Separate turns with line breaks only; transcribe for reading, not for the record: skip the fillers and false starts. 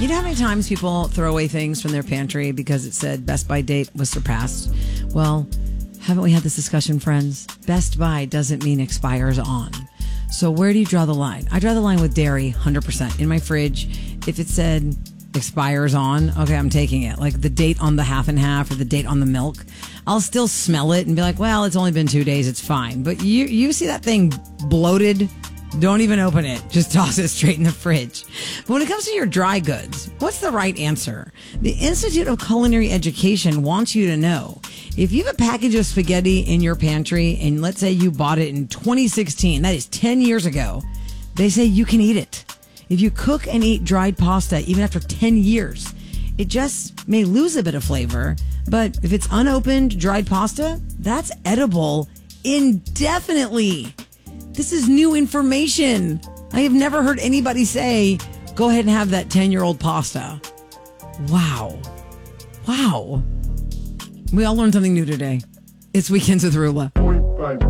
You know how many times people throw away things from their pantry because it said Best By date was surpassed? Well, haven't we had this discussion, friends? Best By doesn't mean expires on. So where do you draw the line? I draw the line with dairy, 100%. In my fridge, if it said expires on, okay, I'm taking it. Like the date on the half and half or the date on the milk, I'll still smell it and be like, well, it's only been 2 days, it's fine. But you see that thing bloated, don't even open it. Just toss it straight in the fridge. But when it comes to your dry goods, what's the right answer? The Institute of Culinary Education wants you to know, if you have a package of spaghetti in your pantry and let's say you bought it in 2016, that is 10 years ago, they say you can eat it. If you cook and eat dried pasta even after 10 years, it just may lose a bit of flavor. But if it's unopened dried pasta, that's edible indefinitely. This is new information. I have never heard anybody say, go ahead and have that 10-year-old pasta. Wow. Wow. We all learned something new today. It's Weekends with Rula.